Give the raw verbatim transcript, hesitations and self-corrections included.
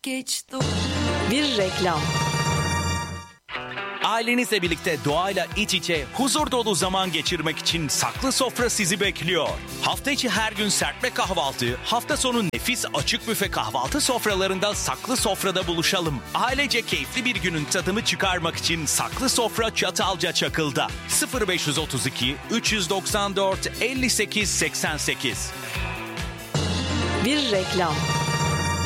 geçti. Bir reklam. Ailenizle birlikte doğayla iç içe huzur dolu zaman geçirmek için Saklı Sofra sizi bekliyor. Hafta içi her gün serpme kahvaltı, hafta sonu nefis açık büfe kahvaltı sofralarında Saklı Sofra'da buluşalım. Ailece keyifli bir günün tadını çıkarmak için Saklı Sofra Çatalca Çakıl'da. sıfır beş otuz iki üç doksan dört elli sekiz seksen sekiz. Bir reklam.